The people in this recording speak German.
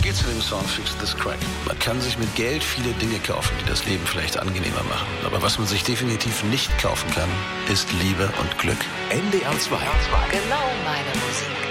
geht's in dem Song Fix This Crack? Man kann sich mit Geld viele Dinge kaufen, die das Leben vielleicht angenehmer machen. Aber was man sich definitiv nicht kaufen kann, ist Liebe und Glück. NDR 2. Genau meine Musik.